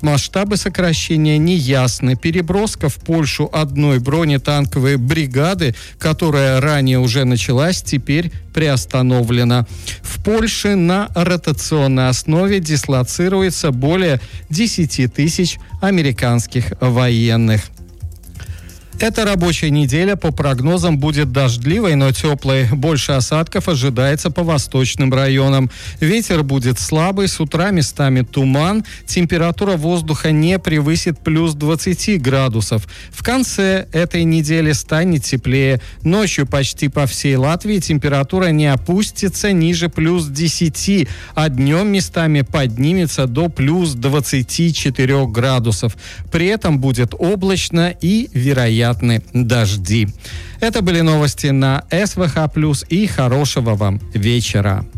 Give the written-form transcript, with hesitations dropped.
Масштабы сокращения неясны. Переброска в Польшу одной бронетанковой бригады, которая ранее уже началась, теперь приостановлена. В Польше на ротационной основе дислоцируется более 10 тысяч американских военных. Эта рабочая неделя по прогнозам будет дождливой, но теплой. Больше осадков ожидается по восточным районам. Ветер будет слабый, с утра местами туман. Температура воздуха не превысит плюс 20 градусов. В конце этой недели станет теплее. Ночью почти по всей Латвии температура не опустится ниже плюс 10, а днем местами поднимется до плюс 24 градусов. При этом будет облачно и вероятно дожди. Это были новости на СВХ+, и хорошего вам вечера.